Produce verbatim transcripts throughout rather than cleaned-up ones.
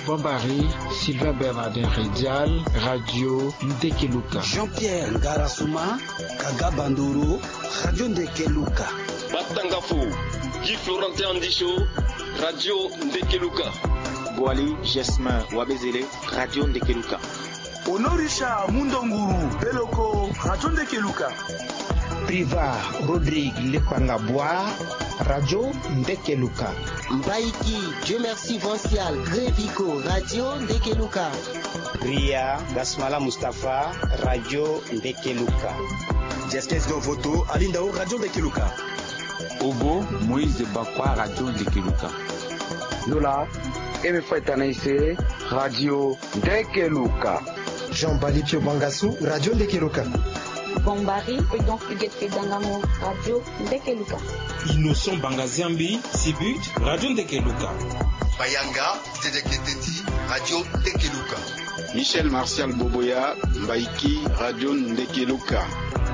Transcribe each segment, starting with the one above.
Bombari, Sylvain Bernardin Ridial, Radio Ndekeluka. Jean-Pierre Ngarasuma, Kaga Banduru, Radio Ndekeluka. Batangafu, Guy Florentin Andisho, Radio Ndekeluka. Boali Jasmin Wabezele, Radio Ndekeluka. Honorisha Mundonguru, Beloko, Radio Ndekeluka. Priva Rodrigue Lepangabwa, Radio Ndekeluka. Mbaiki Dieu merci Vincial Grévico, Radio Ndekeluka. Ria Gasmala Mustafa, Radio Ndekeluka. Justice Dovoto Alindao, Radio Ndekeluka. Ogo Moïse Bakwa, Radio Ndekeluka. Lola Emefetanaise, Radio Ndekeluka. Jean Balipio Bangassou, Radio Ndekeluka. Bombari, Edon Fugete Dangamo, Radio Ndekeluka. Innocent Bangaziambi, Sibut, Radio Ndekeluka. Bayanga, Tedeketeti, Radio Ndekeluka. Michel Martial Boboya, Mbaiki, Radio Ndekeluka.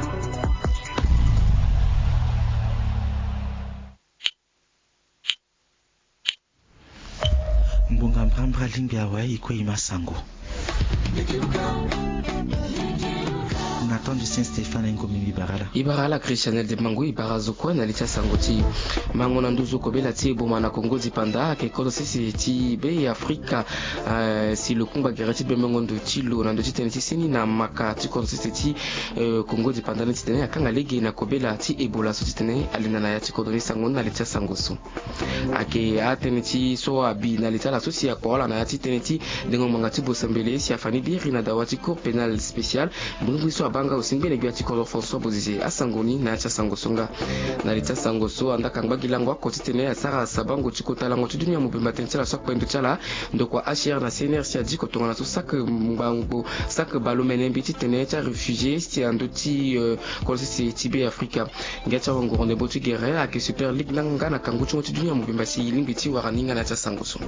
Mbonga mbrambra limbia wa iko imasango. Nathan du Saint-Stéphane Ngomi Ibarala. Ibarala Christianel de Mangu Ibarazo kwa na licha sangoti. Mango na nduzu kobela ti boma na Kongo dipanda ke kodo sisi ti be Afrika uh, si le kumba gerati be mango ndo tilo na ndo titene ti sini na maka ti kodo sisi ti uh, Kongo dipanda na titene akanga legi na kobela ti Ebola so titene alina na ya ti kodo ni sango na licha sangoso. Ake atene ti so abi na licha la sosi ya kwa na ya titene ti dengo manga ti bosambele si afani biri na dawati cour pénal spécial bungu so banga usimbene bya tikolo François Bozizé asangoni na cha sangosonga na lita sangoso andaka ngbagilango akotitene ya sara sabango chikota lango tudunya mubimba tensela sokwa ndo chala ndo kwa H R na C N R C adiko tonga na so sak mbango sak balomene mbiti tene cha réfugié sti andoti kolisi tibe Afrika ngacha wango ne botu guerre ak Super League nanga na kangucho tudunya mubimba si limbiti waraninga na cha sangoso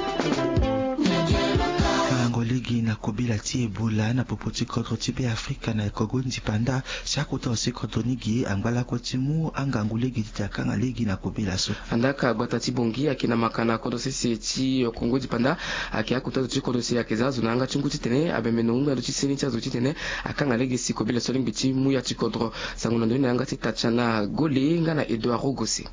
ligi na kobila ti Ebola na popoti kodro tipe Afrika na ekogondi panda chakuta osekoto nigi angala ko timu angangu ligi titakanga ligi na kobila so andaka batati bongi akina makana kodo sisi ti Kongo dipanda akia kuta ti kodo si akezazo na anga chunguti tene abemeno unga do tisini cha zuti tene akanga ligi si kobila so limbiti mu ya ti kodro sangona ndo nanga ti tachana gole ngana Edouard Rogosi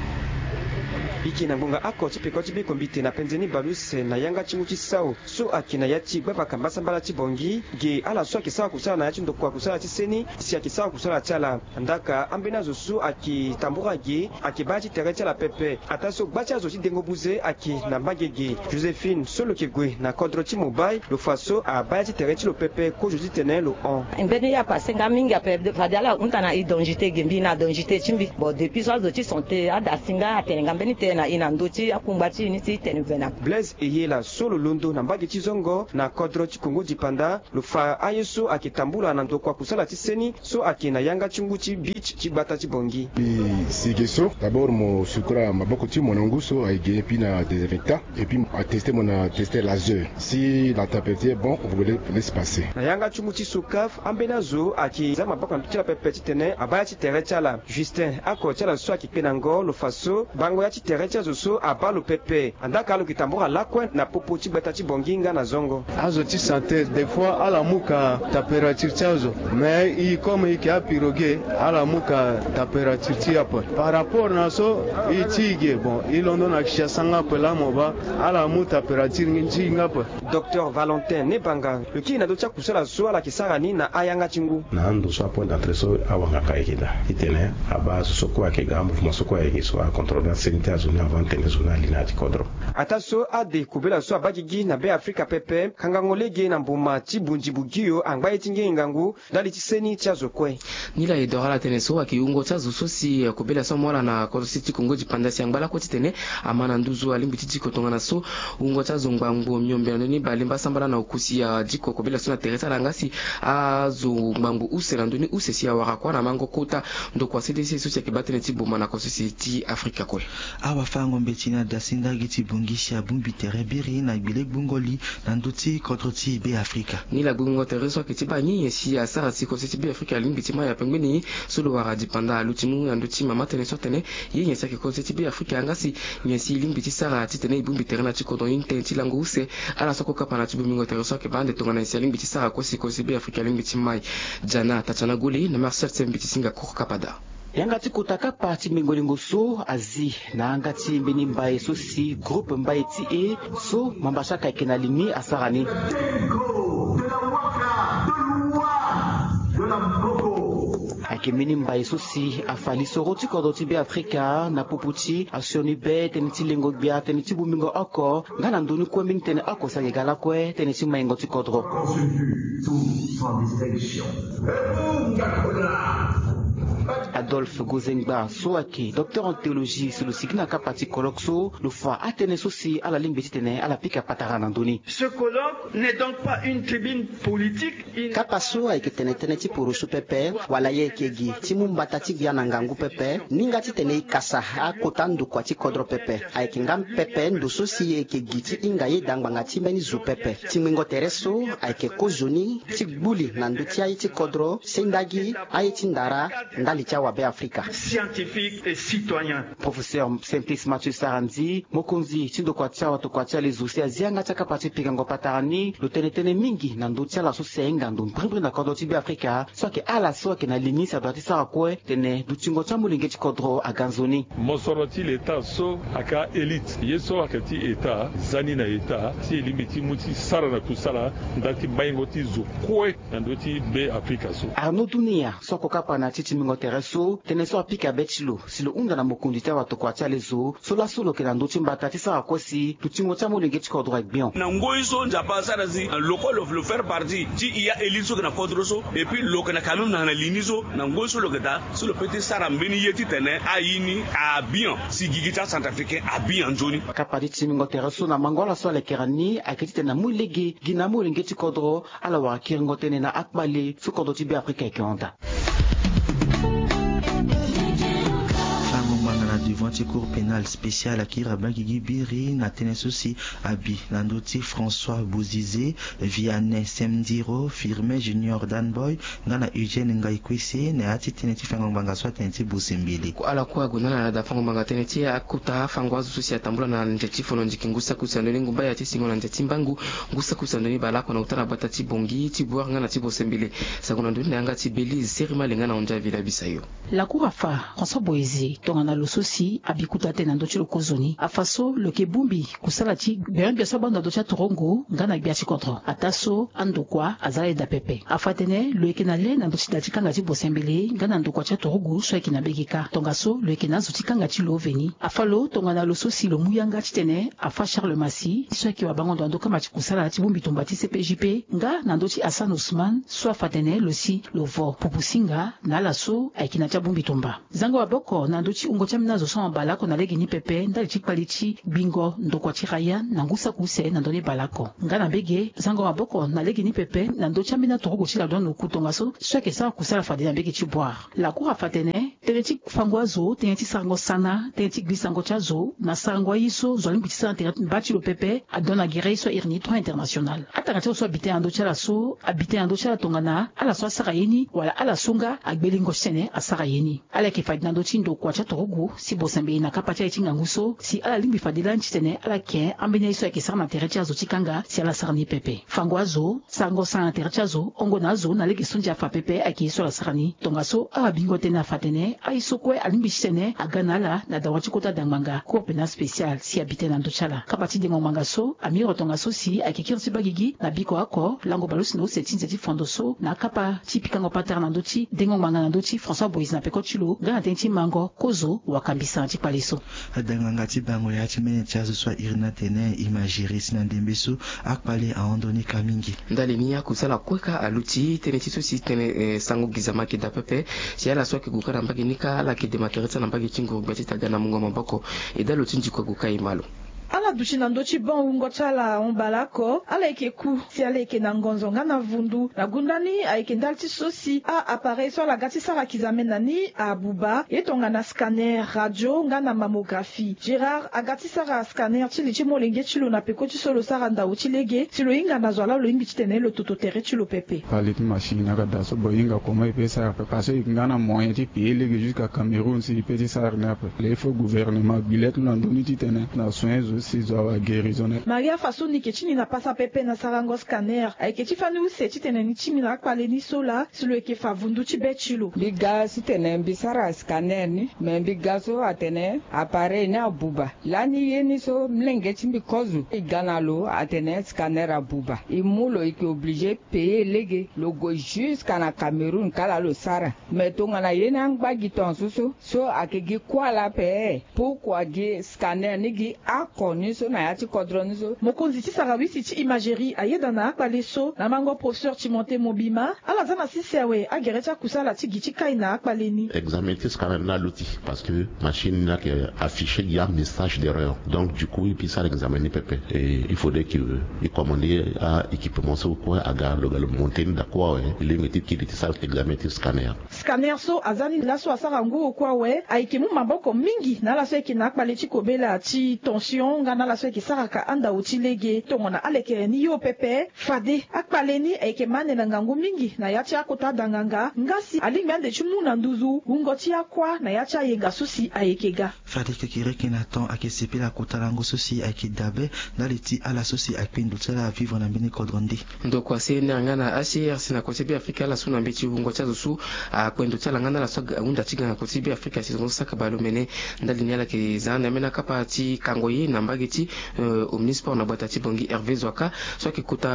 Iki na ngonga ako tipe ko tipe kombite na penzeni baluse na yanga chingu chisao so akina yati baba kambasa mbala chibongi ge ala so akisa kusala na yati ndo kwa kusala tiseni si akisa kusala chala ndaka ambena zo so aki tambura ge akibaji terecha la pepe ataso bacha zo dengo buze aki na magege Josephine solo kegwe na kodro ti mobile lo faso a baji terecha lo pepe ko josi tene lo on mbeni ya pasenga minga pe fadala untana idonjite gembi na donjite chimbi bo depuis so zo ti sonte ada singa atenga mbeni te na inandoti akumbati ni ti tenvena Blaise Eyela solo londo na mbagi chizongo na kodro chi Kongo dipanda lufa ayeso akitambula na ndo kwa kusala tiseni so akina yanga chunguchi beach chibata chibongi bi sigeso d'abord mo sukura maboko ti monanguso aige puis na désinfectant et puis a testé mon a testé laser si la température est bon vous voulez laisser passer na yanga chunguchi sukaf ambenazo akiza maboko ntila pepe titene abaya ti terechala Justin ako chala so akipenango lufaso bango ya ti terecha zoso abalo pepe andaka lo kitambura lakwe na popo chibata chibonginga na zongo azo ti santé des fois ala muka température chazo mais i comme i kia pirogue ala muka température ti apa par rapport na so i tige bon i londo na kisha sanga pela moba ala mu température ngi ngapa Docteur Valentin Nebanga le ki na do cha kusala so ala kisara ni na ayanga chingu na ndo so point d'entrée so awanga kaikida itene aba so kwa ke gambo so kwa ke so a contrôler sanitaire zone avant tenezona linati kodro ataso ade kubela so abagigi na be Afrika pepe kangangolege na mbuma chibunji bugio angbaye tinge ngangu dali tiseni chazo kwe nila edora teneso akiungo chazo sosi kubela so mwala na kodo siti Kongo dipanda si angala ko titene amana nduzu alimbi tiko tonga na so ungo chazo ngbangu myombe ni balimba sambala na ukusi ya diko kubela so na teresa langasi azo ngbangu usela ndoni usesi ya warakwa na mango kota ndo kwa C D C so ya kibatene tiboma na kodo siti Afrika kwe awa fango betina dasinda giti bungisha bumbi terebiri na bilek bungoli na nduti kodroti be Afrika ni la bungo tereso kitiba nyi si asara siko siti be Afrika limbi tima ya pengweni sulu waradi panda lutimu na nduti mama tene sotene yenye saki ko siti be Afrika ngasi nyesi limbi tisara titene bumbi terena chiko don inte tilango use ala soko kapa na tibungo tereso ke bande tonga na isi limbi tisara ko siko siti be Afrika limbi timai jana tachana guli na Marcel Sembi tisinga ko kapada yangati kutaka parti mingolingo so azi na angati mbini mbaye so si groupe mbaye ti e so mambashaka ikena limi asarani akemini mbaye so si afali soroti kodoti be Afrika na puputi asioni be teniti lengo bia teniti bumingo oko ngana ndoni kwa mbini tene oko sa yegala kwe teniti mayengo ti kodro Adolphe Gozengba Soaki, docteur en théologie, c'est le signe à Kapati Colloque, le fois Athénée aussi à la ligne bétitene à la pique à Pataranandoni. Ce colloque n'est donc pas une tribune politique. Kapaso a été teneti pour sous pepe, walaye kegi, timumbatati vianangangu pepe, ningati tene kasa a kotandu kwati kodro pepe, a kingam pepe ndo sosi e kegi ingaye dangangati meni zu pepe, timingo tereso, a ke kozoni, tikbuli nandutia iti kodro, sendagi, a itindara, ndalicha wabe Afrika. Scientifique et citoyen. Professeur Simplice Mathieu Sarandi, Mokonzi, Tindo Kwacha, Watokwacha, les Oussi, Azianga, Takapati, Pigango Patarani, le Tenetene Mingi, Nandutia, la Sosenga, Ndum, Pribre, na Kordotibi Afrika, soit que à la soit que na lini, ça doit être ça à quoi, Tene, Dutingo Chamulingeti Kodro, à Ganzoni. Monsoroti, l'État, so, aka élite, yeso, akati, État, Zanina, État, si limiti, Mouti, Sarana, Kusala, Ndati, Baingoti, Zokwe, Nandoti, B, Afrika, so. Arnaud Dunia, Sokokapa, na Titi Mingo Tereso, Teneso, Apika, Betchilo, si le Unda, na Mokundita, Watokwacha, les eaux, sola solo, que Nandoti, Mbatati, ça à quoi si, Dutingo Chamulingeti Kodro, avec bien. Nangoiso, Njapasa, un local of le faire partie, si il y a élite, sur la Kodroso, et puis le Kanakanou, dans la Liniso, Nangoiso, le Gata, sur le petit Sarambeni, Yeti, Tene, Aini, à bien, si Gigita centrafricain, à bien, Johnny. Kapadi, Timingo Tereso, na Mangola, soit les Kerani, à Kitty, na Moulegi, Ginamo, Lingeti Kodro, à la Wakiringo, Tene, Akbali, sous Kodotibi, Afrique, et Kionda. Devant la cour pénale spéciale à Kirabagigi Biri, Nathalie Souci, Abi, Nandoti, François Bouzizé, Vianney Semdiro, Firme Junior Danboy, Nana Eugène Ngaikwisi, Neati Teneti Fangambanga soit Teneti Bousimbili. Ala kwa gunana da Fangambanga Teneti akuta Fangwazu Souci atambula na Njeti Fononjiki Ngusa Kusandoni Ngumbaya Tisingo na Njeti Mbangu, Ngusa Kusandoni Balako na Utana Batati Bongi, Tibuar Ngana Tibosembili, Sagonandoni Nanga Tibeli, Serima Lengana Onja Vila Bisayo. La cour a fait François Boézé, Tongana le souci, Abikuta Tenandochi le Kozoni, Afaso, le Kebumbi, Kusalati, Bien Biasabanda Docha Torongo, Gana Biachi Contre, Ataso, Andokwa, Azale da Pepe. Afatene, le Kenale, Nandochi Datikangati Bosembele, Gana Ndokwa Torongo, Swekina Begika, Tongaso, le Kenazo Tikangati Loveni, Afalo, Tongana le souci, le Mouyanga Tene, Afa Charles Massi, Sweki Wabango Doka Machikusalati Bumbi Tombati C P J P, Nga, Nandochi Hassan Ousmane, soit Fatene, le si, le Vo, Pupusinga, Nalaso, Aikinacha Bumbi Tomba. Zango Aboko, Nandochi Ungocham Nazo son balako na legi ni pepe ndali chikpalichi bingo ndokwa chiraya nangusa kuse nandoni balako ngana bege zango maboko na legi ni pepe nando chambina torogo chila don okutonga so sweke sa kusala fadena bege chiboire la cour a fatene teneti fangwazo teneti sango sana teneti gbisango chazo na sango yiso zoli mbitisa teneti bati lo pepe adona gire so irni trois international atanga so habiter ando chala so habiter ando chala tongana ala so sarayeni wala ala sunga agbelingo sene asarayeni ala ke fadina ndo chindo kwa cha torogo si bosembe na kapacha itinga nguso si ala limbi fadila nchitene ala ke ambene iso yake sana terecha zo chikanga si ala sarani pepe fangwazo sango sana terecha zo ongo nazo na lege sunja fa pepe aki iso la sarani tongaso ala bingo tena fatene aiso kwe alimbi chitene aganala na dawachi kota dangmanga ko pena special si habite na ndochala kapati dengo mangaso amiro tongaso si akikir si bagigi na biko ako lango balusi no setin seti fondoso na kapa tipikango patar na ndochi dengo manga na ndochi François Bois na peko chilo gana tenti mango kozo wakambisa anti paliso dangangati bango ya chimene chazo swa irina tene imagiri sinandembeso akpale aondoni kamingi ndalini ya kusala kweka aluti tene tiso si tene eh, sango gizama ke da pepe si ala swa ke gukara mbagi nika ala ke demateretsa na mbagi chingo gbati tagana mungo maboko edaluti njiko gukai malo ala dushi na ndochi bon ungo chala ombalako ala eke ku si ala eke na ngonzo nga na vundu na gundani aike ndalti sosi a appareil so la gati sara kizamena ni a buba yetonga na scanner radio nga na mammographie Gérard agati sara scanner chili chimolenge chilo na peko chisolo sara nda uchilege chilo inga na zwala lo imbi chitene lo tototere chilo pepe palit machine aga da so boyinga koma ipe sara pe parce que ngana moyen ti pele jusqu'à Cameroun si petit sara na pe le fo gouvernement bilet na ndoni titene na soins aussi zo wa guérison Maria faso ni kechini na pasa pepe na sarango scanner aike chifani use chitene ni chimi na kwale ni sola silo eke favundu chibe chilo biga sitene mbisara scanner ni me biga so atene appareil na buba lani yeni so mlenge chimbi kozu igana lo atene scanner a buba imulo ike obligé payer lege logo jusqu'à na Cameroun kala lo sara me tonga na yena ngbagi tonsuso so akegi kwala pe pourquoi gi scanner ni gi akoni so na yati kodroni so mokonzi ti sarawisi ti imagerie ayedana akpale so na mango professeur Timothée Mobima ala zana sisewe agerecha kusala ti gichi kaina akpale ni examen ti scanner na luti parce que machine na que affiché il y a message d'erreur donc du coup il peut ça examiner pepe et il faudrait qu'il il commander à équipement so quoi aga le le monter d'accord il est métier qui était ça examen ti scanner scanner so azani la so asara ngo kwa we aikemu maboko mingi na la so ekina akpale ti kobela ti tension nga na la so ekisaraka anda utilege tongona aleke ni yo pepe fade akpaleni eke mane na ngangu mingi na yacha akota danganga ngasi alingi ande chumu na nduzu ungoti akwa na yacha yenga susi ayekega fade kekireke na temps akesepe la kota lango susi akedabe na leti ala susi akpindu tsala vivre na mbini kodrondi ndoko asene ngana A C R sina kotibi Afrika la suna mbiti ungoti zusu akwendo tsala ngana la soga unda tiga na kotibi Afrika sizon saka balomene ndali nyala ke zana mena kapa ti kangoyi na mbagiti uh, omnisport na bata ti bongi Hervé Zwaka so ki kuta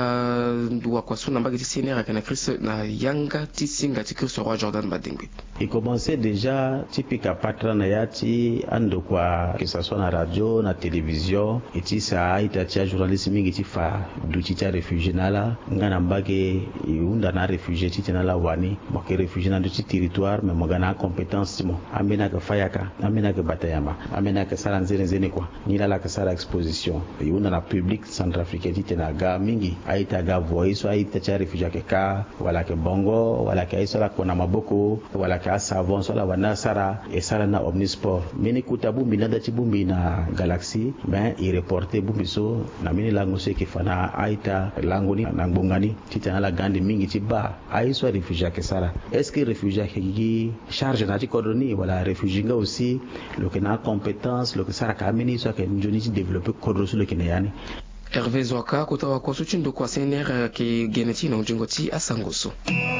wa kwa suna mbagiti senior kana Chris na yanga ti singa ti Chris Roi Jordan Badengbe. Il commençait déjà typique à patra na yati ando kwa que ça soit na radio na télévision et ti sa ita ti journaliste mingi ti fa du ti réfugié na la ngana mbage unda na réfugié ti na la wani mo ke réfugié na du ti territoire mais mo gana compétence mo amena ka fayaka amena ka batayama amena ka sala nzene nzene kwa ni la ka sala exposition et unda na public centrafricain ti na ga mingi aita ga voice aita ti réfugié ke ka wala ke bongo wala ke aisa la kona maboko wala ke savon so la wana sara et sara na omnisport mini kutabu minada ti bumbi na galaxy ben i reporter bumbi so na mini lango se ke fana aita lango ni na ngongani ti tana la gande mingi ti ba ai so réfugié ke sara est-ce que réfugié ke gi charge na ti kodoni wala réfugié nga aussi lo ke na compétence lo ke sara ka mini so ke njoni ti développer kodro so lo ke ne yani Hervé Zwaka kota wa kosu chindo kwa sener ke geneti na ujingoti asangoso.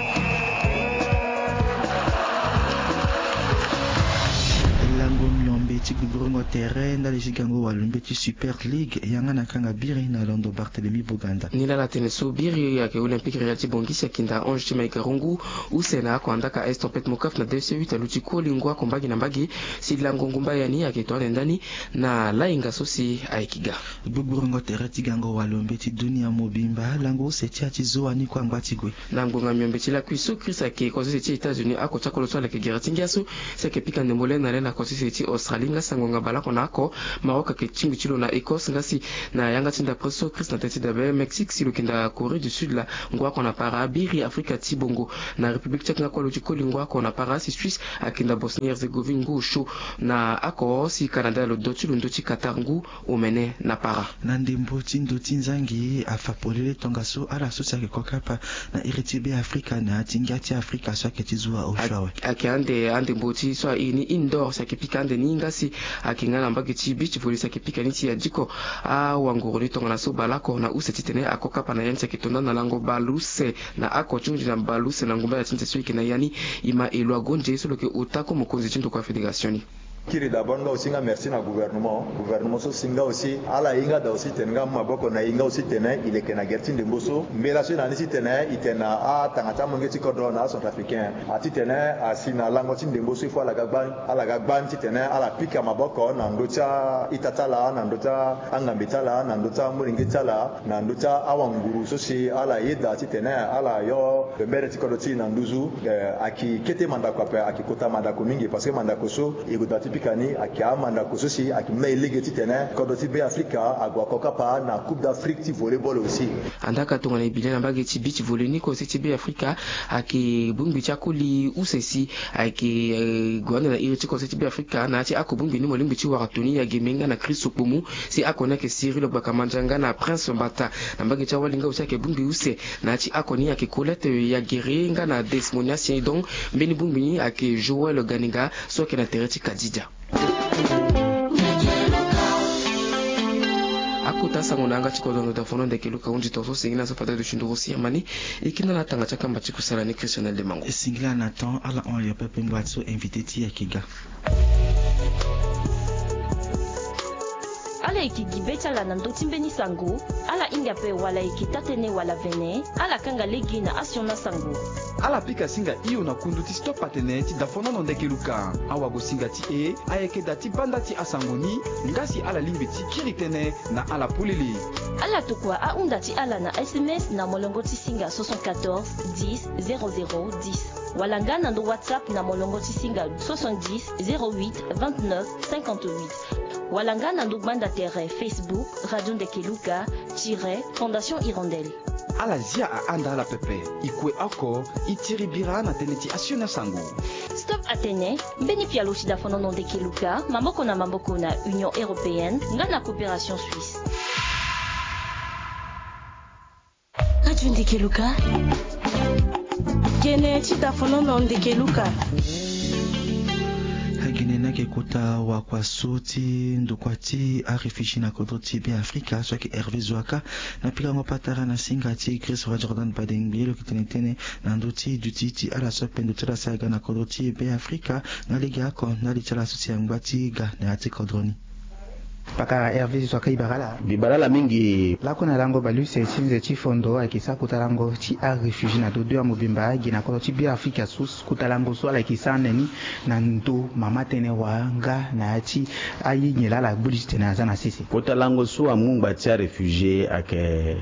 Tigburongo terrain na lejigango walumbeti Super League yanga na kanga biri na Londo Barthélemy Buganda nila la teneso biri ya ke Olympique Real Tibongisi kinda onze chima ikarungu usena kwa andaka estompet mokaf na D C huit alutiko lingwa kombagi na mbagi silango ngumba yani ya ketwa ndani na lainga sosi aikiga Tigburongo terrain tigango walumbeti dunia mobimba lango setia tizoa ni kwa ngwatigwe na ngonga myombeti la kuiso krisa ke kwa sosi États-Unis akota kolotwa la ke geratingiaso seke pika ndemole na lena kwa sosi Australie nga sangonga balako nako Maroc ke chingu chilo na Écosse ngasi na yanga tinda preso Chris na tete da Mexique si lokinda Corée du Sud la ngwa ko na para biri Afrika ti bongo na République tchèque ngako lo chiko lingwa ko na para si Suisse akinda Bosnie Herzégovine ngu sho na ako si Canada lo dotu lo ndoti Qatar ngu omene na para na ndembo tindo tinzangi afapolele tongaso ala sosia ke kokapa na iritibe Afrika na tingati Afrika so ke tizua oshawe akande ande mboti so ini indoor sa ke pikande ninga si akingana mbagi ti beach volisa ke pikani ti adiko a wangoro tonga na so balako na useti tene akoka pana yanti kitonda na lango baluse na akochunji na baluse na ngomba ya tinta so ikina yani ima elwa gonje so loke utako mokonzi chindo kwa fédération kiri d'abord nga aussi nga merci na gouvernement gouvernement so singa aussi ala inga da aussi tenga maboko na inga aussi tene ile kena gerti ndemboso mbela so na nisi tene itena a tangata mongeti kodro na centre africain ati tene asina lango ti ndemboso ifo ala gagban ala gagban ti tene ala pika maboko na ndota itatala na ndota angambitala na ndota muringitala na ndota awanguru so si ala yeda ti tene ala yo mbere ti kodro ti na nduzu aki kete mandako pe aki kota mandako mingi parce que mandako so igudati tipikani akiamanda kususi akimna ilege titene kodo tibe Afrika agwa koka pa na Coupe d'Afrique ti volleyball aussi andaka tongana ibile na mbage ti beach volley ni ko ti be Afrika ake bungbi cha kuli usesi ake gwanda na iri ti ko ti be Afrika na ti ako bungbi ni molimbi ti waratoni ya gemenga na Chris Okumu si akona ke Cyril Bakamanjanga na Prince Mbata na mbage cha walinga usi ake bungbi use na ti akoni ake Colette ya Gerenga na Desmonia Siedon mbeni bungbi ni ake Joël Ganiga so ke na Tereti Kadija akuta sango nanga chikodono da fono ndeke luka unji toso singina so pata de chindoro sirmani ikina na tanga chaka mbati kusala ni Christian de Mango singila Nathan ala on ya pepe mbwatso invité ti akiga ala ikigi betala na ndoti mbeni sango ala inga pe wala ikitatene wala vene ala kanga legi na asiona sango ala pika singa iyo na kundu ti stop patene ti dafono no ndeke luka awa go singa ti e ayeke da ti banda ti asangoni ngasi ala limbi ti kiri tene na ala pulili ala tokua a unda ti ala na S M S na molongo ti singa soixante-quatorze dix zéro zéro dix wala nga na ndo WhatsApp na molongo ti singa soixante-dix zéro huit vingt-neuf cinquante-huit wala nga na ndo banda tere Facebook Radio Ndeke Luka tire Fondation Hirondelle ala zia a anda ala pepe ikue ako itiri bira na tene ti asiona sango Stop Atene mbeni pialo ti dafono no Ndeke Luka mamboko na mamboko na Union Européenne nga na coopération suisse Radio Ndeke Luka kene ti dafono no Ndeke Luka haginena ke kota wa kwa soti ndokwati a refugi na kodro ti be Afrika so ke Hervé Zwaka na pika ngopatara na singa ti Chris Jordan Badengbi lo kitenetene na ndoti duti ti ala so pendo tira saga na kodro ti be Afrika na liga ko na li tala soti ngwati ga na ti kodroni paka Hervé Zwaka ibarala bibarala mingi lako na lango balu se sinze ti fondo akisa kutalango ti a refugi na dodo ya mobimba gina ko ti bi Afrika sus kutalango so ala kisa neni na ndo mama tene wanga na ti ayi nyela la buli tene azana sisi kutalango so amungba ti refugi ake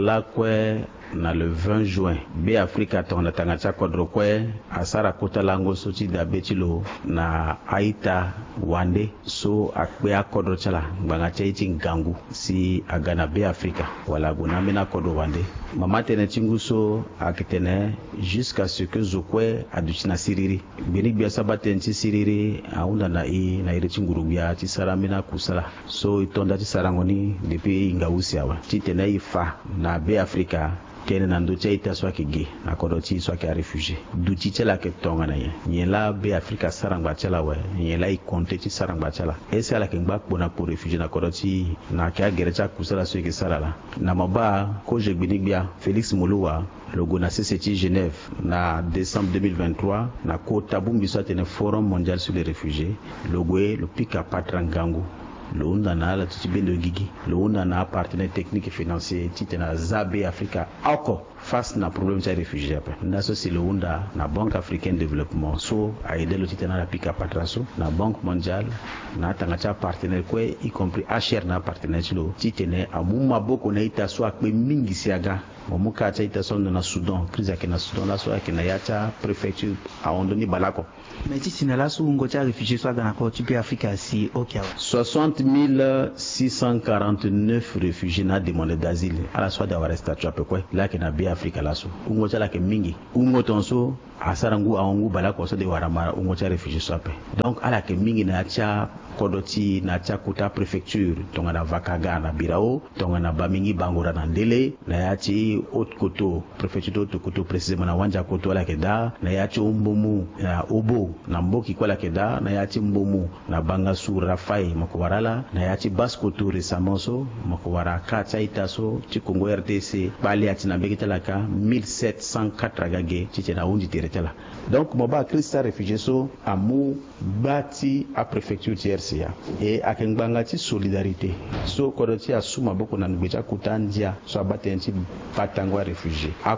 lakwe na le vingt juin be Afrika tonga tanga cha kodro kwe asara kutalango so ti da betilo na aita wande so akbe akodro chala nganga cha iti ngangu si agana be Afrika wala guna mena kodro wande mama tene tingu so akitene jusqu'à ce que zokwe aduchina siriri beni bia sabaten ti siriri aunda na i na ire chinguru bia ti saramina kusala so itonda ti sarangoni depuis ngausi awa ti tene ifa na be Afrika kene na ndo chaita so akige na kodoti so ake refugie duti chela ke tonga na ye nyela be Afrika sarangba chela we nyela i konte ti sarangba chela ese ala ke ngba pona pour refugie na kodoti na ke agerecha kusala so ke salala na maba ko je gbinigbia Félix Moluwa logo na C C T Genève na décembre deux mille vingt-trois na ko tabumbi so atene forum mondial sur les réfugiés logo e lo pika patrangangu le unda na la tuti bendo gigi le unda na partenaire technique et financier titena zabe Afrika ako face na problème de réfugiés après ndaso si le unda na banque africaine de développement so a aidé le titena la pika patraso na banque mondiale na tangata partenaire kwe y compris H R na partenaire chilo titene amuma boko na ita so akpe mingi siaga momuka cha ita so na Soudan crise ya na Soudan la so ya na yacha préfecture a ondoni balako mais titina la so ngo cha réfugiés so na ko ti Afrika si okiawa soixante mille six cent quarante-neuf réfugiés na demandé d'asile à la soit d'avoir statut à peu près là que na be Afrika la so ungo cha la ke mingi ungo tonso asarangu aongu balako so de warama ungo cha réfugiés so ape donc ala ke mingi na cha kodoti na cha kuta préfecture tonga na Vakaga na Birao tonga na Bamingi Bangora na Ndele na yachi Haute Koto préfecture Haute Koto précisément na Wanja Koto la keda na yachi Mbomu na Obo na Mboki kwa la keda na yachi Mbomu na Bangasu Rafai makowarala na yachi Basse Koto récemment so makowara kacha itaso ti Congo R D C bali ati na bekita la ka mille sept cent quatre gage ti na undi teretela donc moba Christa réfugié so amu bati a préfecture ti R C A et akengbanga ti solidarité so kodoti asuma boko na ngbecha kutandia so abatenti patango réfugié ako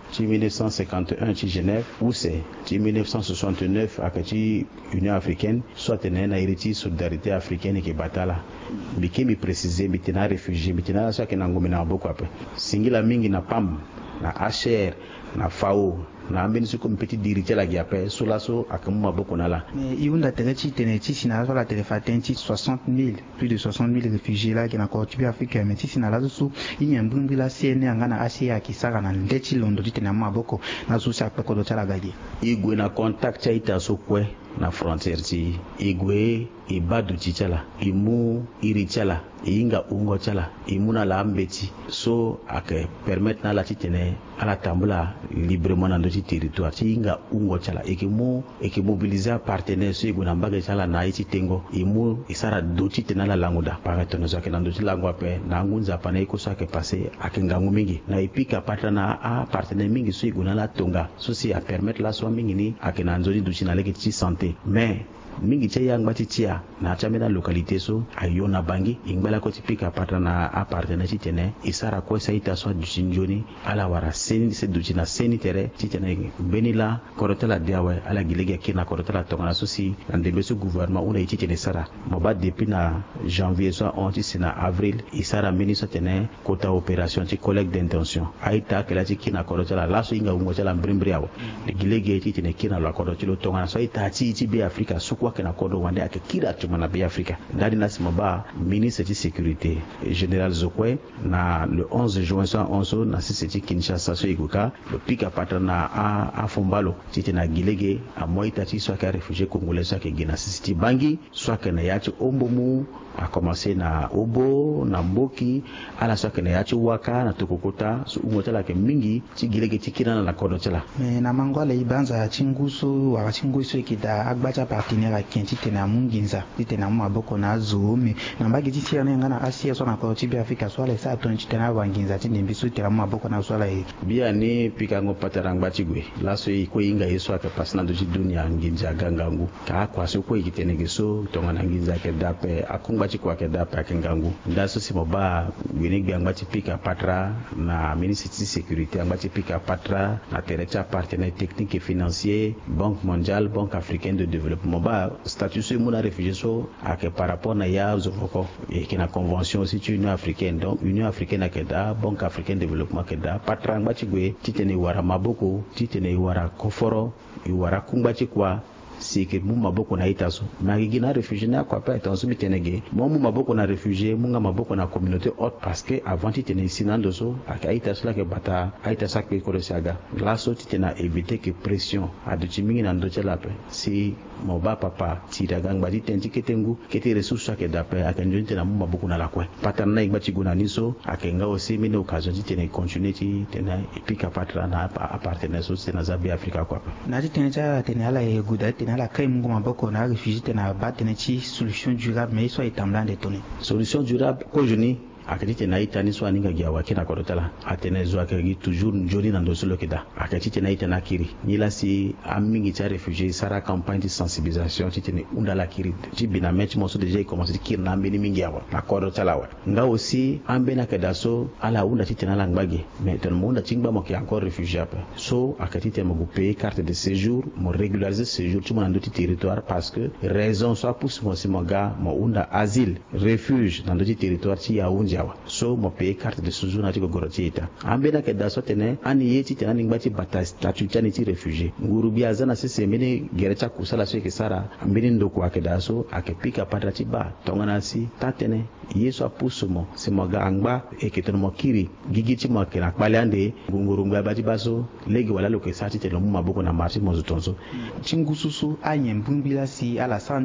ci mille neuf cent cinquante et un ci Genève ou c'est ci mille neuf cent soixante-neuf avec ci Union africaine soit tene na iriti solidarité africaine qui batala biki mi préciser mitena réfugié mitena soit que nangomi na boko ape singila mingi na pam na H R na F A O na ambeni suko mpeti dirite la giape solaso akamu maboko nala mais iunda terechi teneti sina so la telefatenti soixante mille plus de soixante mille réfugiés là qui na ko tibi Afrique mais sina la so inyambungi la C N ngana Asia kisaka na ndechi londo ditena maboko na so sa peko do tala gadi igwe na contact cha ita so kwe na frontière ti igwe ibadu chichala imu irichala inga ungo chala imuna la ambeti so ake permettre na la titene ala tambula librement dans notre territoire ti inga ungo chala ekimu ekimobiliser partenaires so igwe na mbaga chala na iti tengo imu isara doti tena la languda parato no zake na doti langwa pe na ngunza pana iko so ake passer ake ngangu mingi na ipika patra na a partenaire mingi so igwe na la tonga so si a permettre la so mingi ni ake na nzoni duchi na leke ti santé mais mingi che yang bati tia na chamena localité so ayona bangi ingbala ko tipika patra na appartenance titene isara ko saita so dusinjoni ala wara seni se dujina seni tere titene benila korotela diawe ala gilege kina korotela tongana sosi ande beso gouvernement una titene sara moba depuis na janvier so on tisina avril isara ministre tene kota opération ti collecte d'intention aita kala tikina korotela laso inga ungo tala mbrimbriawo de gilege titene kina la korotelo tongana so ita ti ti be afrika suko na kodo wande ake kila tumana be Afrika ndani nasima ba ministre de sécurité général Zokwe na le onze juin cent onze na siseti Kinshasa so iguka le pika patana a afombalo titi na gilege a moita ti so ka réfugié congolais so ke gina siseti bangi so ke na yati ombomu a commencé na obo na mboki ala so ke na yati waka na tokokota so umotela ke mingi ti gilege ti kina na kodo tela mais na mangwala ibanza chinguso wa chinguso ikida agbacha partenaire kenti tena munginza tena maboko na zoome na mbagi ti tiana ngana Asia so na ko tibi Afrika so la sa ton tena wanginza ti ndimbiso tena maboko na so la e bia ni pikango patarangba tigwe la so ko inga yeso aka pasna do dunia nginja gangangu ka kwa so ko ikitenege so tonga na nginza ke dape akungba ti kwa ke dape akengangu ndaso si moba wini gangba ti pika patra na ministre de sécurité ngba ti pika patra na terecha partenaire technique et financier banque mondiale banque africaine de développement ba statut so muna réfugié so ake par rapport na ya zofoko et qui na convention aussi tu Union africaine donc Union africaine akeda banque africaine de développement akeda patra ngba ti gwe titene wara maboko titene wara koforo iwara kungba ti kwa sike mu maboko na itaso magigi na réfugié na kwa pa etanso bitenege mo mu maboko na réfugié munga maboko na communauté haute parce que avant titene sinando so aka itaso la ke bata aitasa ke korosiaga la so titena éviter que pression aduchi mingi na ndoche la pe si moba papa tiraga ngbadi tenti ketengu kete ressources ke dape aka njonte na mu maboko na la kwa patana na ngba chiguna niso akenga aussi mine occasion titene continuer ti tena epika patra na appartenance so c'est na Zambie Africa kwa na titene cha tena ala e gudate na la kai mungu maboko na réfugié tena batene ci solution durable mais soit étamblant de tonner solution durable ko joni akati na itani so aninga gya wakina korotala atene zo akagi toujours njoli na ndosolo keda akati tena itana kiri nila si amingi cha réfugié sara campagne de sensibilisation titene unda la kiri jibina match mo so déjà commencé kiri na mbini mingi yawa na korotala wa nga aussi ambena kedaso ala unda titena la ngbage mais ton monde tingba mo ki encore réfugié apa so akati tena mo payer carte de séjour mo régulariser séjour tu mo na ndoti territoire parce que raison soit pousse mo si mo ga mo unda asile refuge dans ndoti territoire ti ya unja so mo paye carte de séjour na ti goroti ita ambena ke daso tene ani yeti tena ningba ti bata statut tani ti réfugié nguru bi azana sese mene gerecha kusala so ke sara ambeni ndoko ake daso ake pika patra ti ba tongana si tatene yeso apusumo se mo gangba e ke tono mo kiri gigi ti mo ke na kpaliande nguru ngba ba ti baso legi wala lo ke sati telo mu maboko na marché mo zutonso chingususu anyembumbila si ala